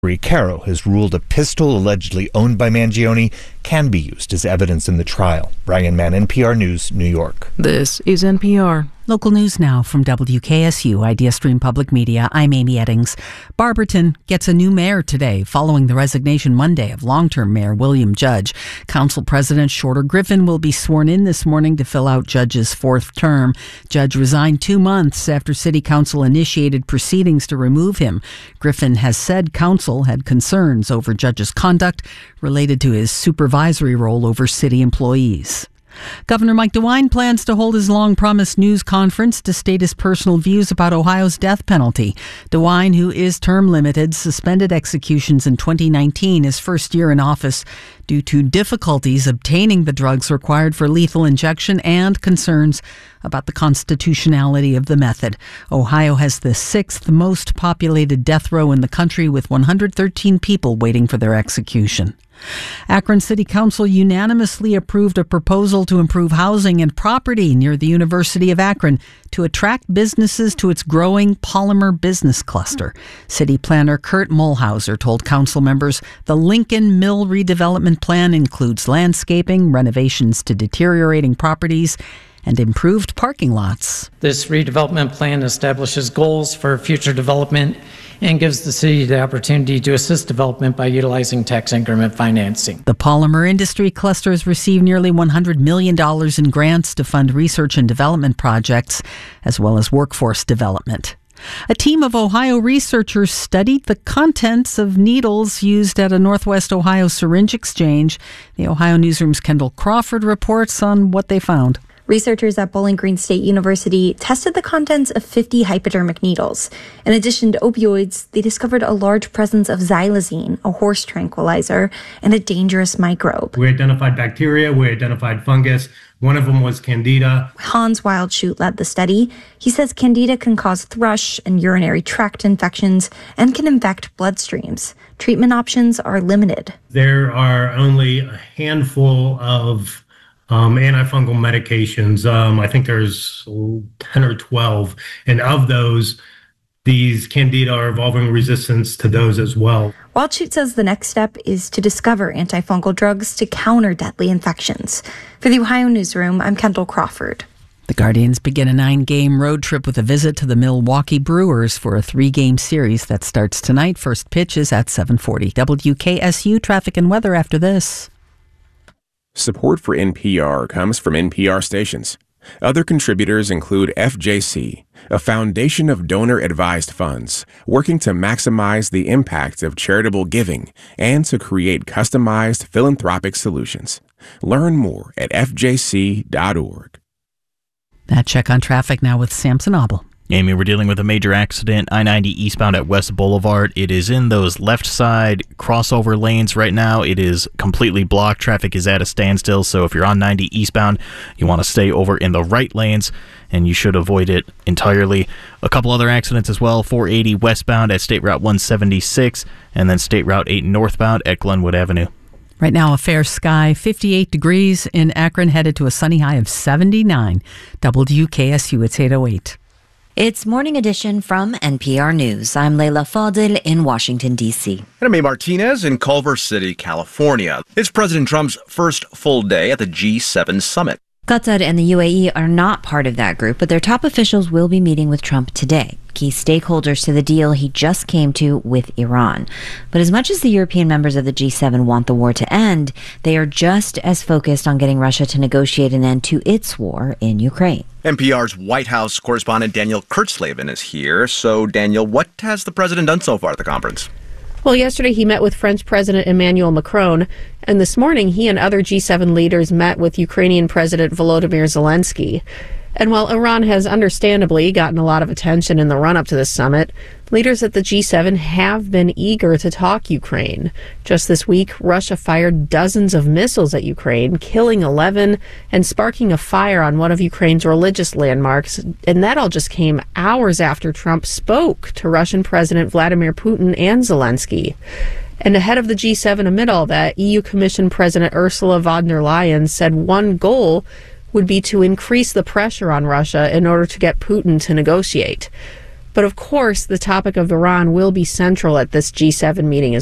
Caro has ruled a pistol allegedly owned by Mangione can be used as evidence in the trial. Brian Mann, NPR News, New York. This is NPR. Local news now from WKSU, Idea Stream Public Media. I'm Amy Eddings. Barberton gets a new mayor today following the resignation Monday of long-term mayor William Judge. Council President Shorter Griffin will be sworn in this morning to fill out Judge's fourth term. Judge resigned 2 months after City Council initiated proceedings to remove him. Griffin has said Council had concerns over Judge's conduct related to his supervisory role over city employees. Governor Mike DeWine plans to hold his long-promised news conference to state his personal views about Ohio's death penalty. DeWine, who is term-limited, suspended executions in 2019, his first year in office, due to difficulties obtaining the drugs required for lethal injection and concerns about the constitutionality of the method. Ohio has the 6th most populated death row in the country, with 113 people waiting for their execution. Akron City Council unanimously approved a proposal to improve housing and property near the University of Akron to attract businesses to its growing Polymer business cluster. City planner Kurt Mulhauser told council members the Lincoln Mill redevelopment plan includes landscaping, renovations to deteriorating properties, and improved parking lots. This redevelopment plan establishes goals for future development and gives the city the opportunity to assist development by utilizing tax increment financing. The Polymer industry cluster has received nearly $100 million in grants to fund research and development projects, as well as workforce development. A team of Ohio researchers studied the contents of needles used at a Northwest Ohio syringe exchange. The Ohio Newsroom's Kendall Crawford reports on what they found. Researchers at Bowling Green State University tested the contents of 50 hypodermic needles. In addition to opioids, they discovered a large presence of xylazine, a horse tranquilizer, and a dangerous microbe. We identified bacteria, we identified fungus. One of them was Candida. Hans Wildschutt led the study. He says Candida can cause thrush and urinary tract infections and can infect bloodstreams. Treatment options are limited. There are only a handful of antifungal medications. I think there's 10 or 12. And of those, these Candida are evolving resistance to those as well. Wildschutt says the next step is to discover antifungal drugs to counter deadly infections. For the Ohio Newsroom, I'm Kendall Crawford. The Guardians begin a 9-game road trip with a visit to the Milwaukee Brewers for a 3-game series that starts tonight. First pitch is at 7:40. WKSU traffic and weather after this. Support for NPR comes from NPR stations. Other contributors include FJC, a foundation of donor-advised funds working to maximize the impact of charitable giving and to create customized philanthropic solutions. Learn more at fjc.org. That check on traffic now with Samson Abel. Amy, we're dealing with a major accident, I-90 eastbound at West Boulevard. It is in those left side crossover lanes right now. It is completely blocked. Traffic is at a standstill, so if you're on 90 eastbound, you want to stay over in the right lanes, and you should avoid it entirely. A couple other accidents as well, 480 westbound at State Route 176, and then State Route 8 northbound at Glenwood Avenue. Right now, a fair sky, 58 degrees in Akron, headed to a sunny high of 79. WKSU, it's 8:08. It's Morning Edition from NPR News. I'm Leila Fadil in Washington, D.C. And I'm May Martinez in Culver City, California. It's President Trump's first full day at the G7 summit. Qatar and the UAE are not part of that group, but their top officials will be meeting with Trump today. Key stakeholders to the deal he just came to with Iran. But as much as the European members of the G7 want the war to end, they are just as focused on getting Russia to negotiate an end to its war in Ukraine. NPR's White House correspondent Daniel Kurtzleben is here. So, Daniel, what has the president done so far at the conference? Well, yesterday he met with French President Emmanuel Macron, and this morning he and other G7 leaders met with Ukrainian President Volodymyr Zelensky. And while Iran has understandably gotten a lot of attention in the run-up to this summit, leaders at the G7 have been eager to talk Ukraine. Just this week, Russia fired dozens of missiles at Ukraine, killing 11 and sparking a fire on one of Ukraine's religious landmarks. And that all just came hours after Trump spoke to Russian President Vladimir Putin and Zelensky. And ahead of the G7 amid all that, EU Commission President Ursula von der Leyen said one goal would be to increase the pressure on Russia in order to get Putin to negotiate. But of course, the topic of Iran will be central at this G7 meeting as